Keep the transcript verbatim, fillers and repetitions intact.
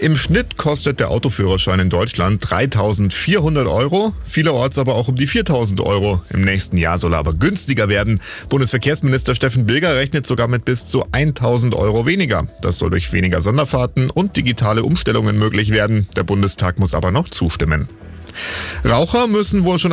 Im Schnitt kostet der Autoführerschein in Deutschland dreitausendvierhundert Euro, vielerorts aber auch um die viertausend Euro. Im nächsten Jahr soll er aber günstiger werden. Bundesverkehrsminister Steffen Bilger rechnet sogar mit bis zu tausend Euro weniger. Das soll durch weniger Sonderfahrten und digitale Umstellungen möglich werden. Der Bundestag muss aber noch zustimmen. Raucher müssen wohl schon